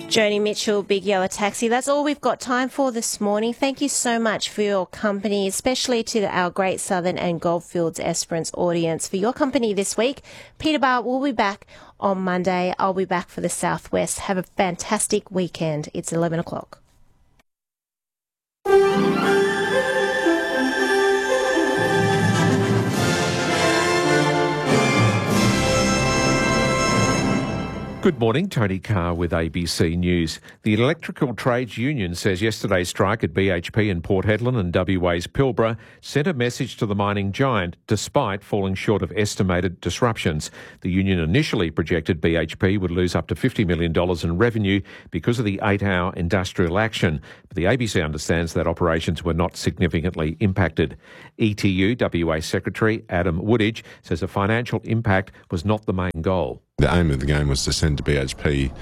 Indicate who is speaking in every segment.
Speaker 1: Joni Mitchell, Big Yellow Taxi. That's all we've got time for this morning. Thank you so much for your company, especially to our Great Southern and Goldfields Esperance audience for your company this week. Peterborough will be back on Monday. I'll be back for the Southwest. Have a fantastic weekend. It's 11 o'clock.
Speaker 2: Good morning, Tony Carr with ABC News. The Electrical Trades Union says yesterday's strike at BHP in Port Hedland and WA's Pilbara sent a message to the mining giant despite falling short of estimated disruptions. The union initially projected BHP would lose up to $50 million in revenue because of the 8-hour industrial action, but the ABC understands that operations were not significantly impacted. ETU WA Secretary Adam Woodage says the financial impact was not the main goal.
Speaker 3: The aim of the game was to send to BHP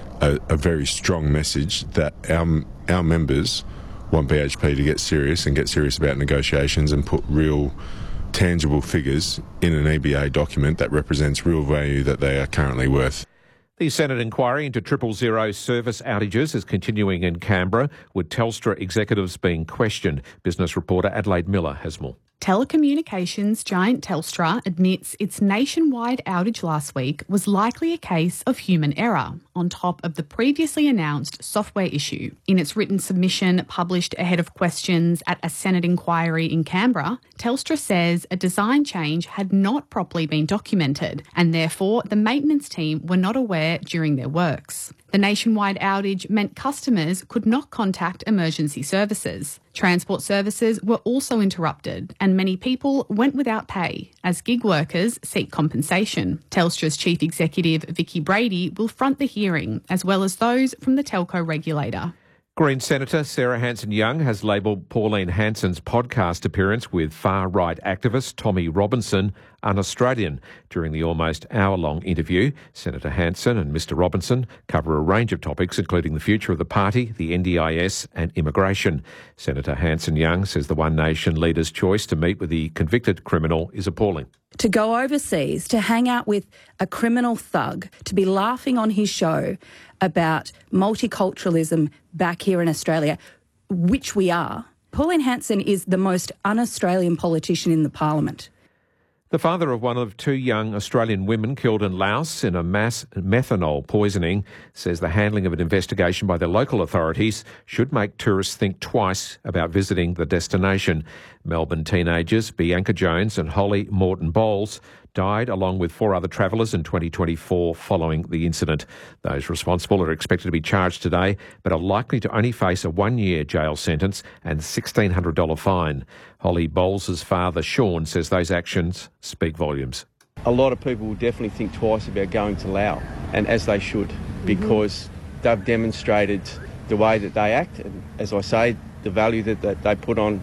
Speaker 3: a very strong message that our members want BHP to get serious about negotiations and put real tangible figures in an EBA document that represents real value that they are currently worth.
Speaker 2: The Senate inquiry into 000 service outages is continuing in Canberra, with Telstra executives being questioned. Business reporter Adelaide Miller has more.
Speaker 4: Telecommunications giant Telstra admits its nationwide outage last week was likely a case of human error, on top of the previously announced software issue. In its written submission published ahead of questions at a Senate inquiry in Canberra, Telstra says a design change had not properly been documented, and therefore the maintenance team were not aware during their works. The nationwide outage meant customers could not contact emergency services. Transport services were also interrupted, and many people went without pay as gig workers seek compensation. Telstra's chief executive Vicki Brady will front the hearing, as well as those from the telco regulator.
Speaker 2: Green Senator Sarah Hanson-Young has labelled Pauline Hanson's podcast appearance with far-right activist Tommy Robinson un-Australian. During the almost hour-long interview, Senator Hanson and Mr Robinson cover a range of topics, including the future of the party, the NDIS and immigration. Senator Hanson-Young says the One Nation leader's choice to meet with the convicted criminal is appalling.
Speaker 5: To go overseas, to hang out with a criminal thug, to be laughing on his show about multiculturalism back here in Australia, which we are. Pauline Hanson is the most un-Australian politician in the parliament.
Speaker 2: The father of one of 2 young Australian women killed in Laos in a mass methanol poisoning says the handling of an investigation by the local authorities should make tourists think twice about visiting the destination. Melbourne teenagers Bianca Jones and Holly Morton Bowles died along with 4 other travellers in 2024 following the incident. Those responsible are expected to be charged today, but are likely to only face a 1-year jail sentence and $1,600 fine. Holly Bowles' father, Sean, says those actions speak volumes.
Speaker 6: A lot of people will definitely think twice about going to Laos, and as they should, because they've demonstrated the way that they act, and as I say, the value that they put on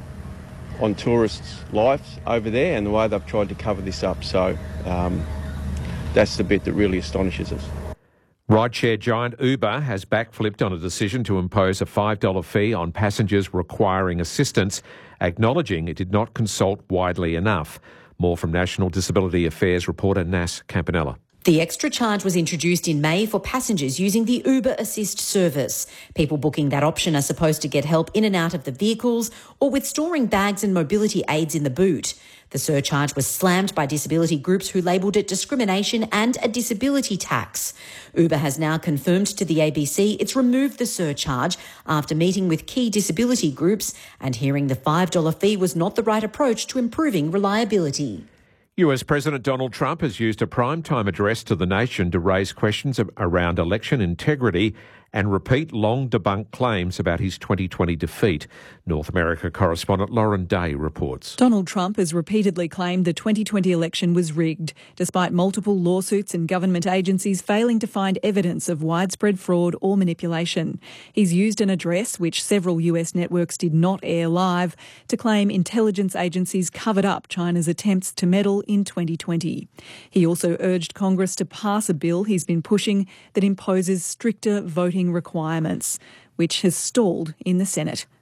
Speaker 6: tourists' lives over there and the way they've tried to cover this up. So that's the bit that really astonishes us.
Speaker 2: Rideshare giant Uber has backflipped on a decision to impose a $5 fee on passengers requiring assistance, acknowledging it did not consult widely enough. More from National Disability Affairs reporter Nas Campanella.
Speaker 7: The extra charge was introduced in May for passengers using the Uber Assist service. People booking that option are supposed to get help in and out of the vehicles or with storing bags and mobility aids in the boot. The surcharge was slammed by disability groups who labelled it discrimination and a disability tax. Uber has now confirmed to the ABC it's removed the surcharge after meeting with key disability groups and hearing the $5 fee was not the right approach to improving reliability.
Speaker 2: US President Donald Trump has used a primetime address to the nation to raise questions around election integrity and repeat long-debunked claims about his 2020 defeat. North America correspondent Lauren Day reports.
Speaker 8: Donald Trump has repeatedly claimed the 2020 election was rigged, despite multiple lawsuits and government agencies failing to find evidence of widespread fraud or manipulation. He's used an address, which several US networks did not air live, to claim intelligence agencies covered up China's attempts to meddle in 2020. He also urged Congress to pass a bill he's been pushing that imposes stricter voting requirements, which has stalled in the Senate.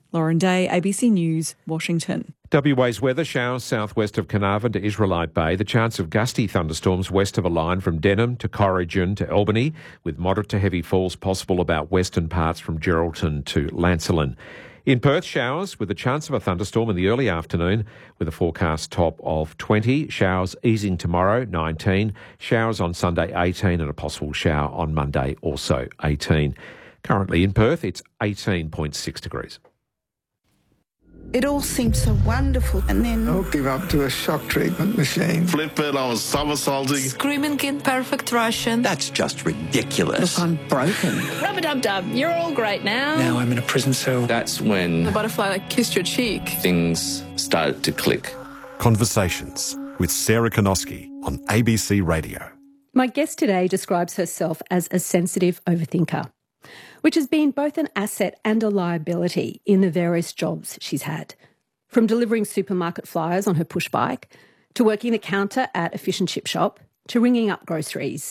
Speaker 8: Lauren Day, ABC News, Washington.
Speaker 2: WA's weather: showers southwest of Carnarvon to Israelite Bay. The chance of gusty thunderstorms west of a line from Denham to Corrigan to Albany, with moderate to heavy falls possible about western parts from Geraldton to Lancelin. In Perth, showers with a chance of a thunderstorm in the early afternoon with a forecast top of 20. Showers easing tomorrow, 19. Showers on Sunday, 18, and a possible shower on Monday, also 18. Currently in Perth, it's 18.6 degrees.
Speaker 9: It all seemed so wonderful, and then
Speaker 10: I'll give up to a shock treatment machine.
Speaker 11: Flip it, I was somersaulting.
Speaker 12: Screaming in perfect Russian.
Speaker 13: That's just ridiculous.
Speaker 9: Look, I'm broken.
Speaker 12: Rub-a-dub-dub, you're all great now.
Speaker 10: Now I'm in a prison cell.
Speaker 11: That's when
Speaker 12: The butterfly kissed your cheek.
Speaker 11: things started to click.
Speaker 14: Conversations with Sarah Konoski on ABC Radio.
Speaker 15: My guest today describes herself as a sensitive overthinker, which has been both an asset and a liability in the various jobs she's had. From delivering supermarket flyers on her push bike, to working the counter at a fish and chip shop, to ringing up groceries.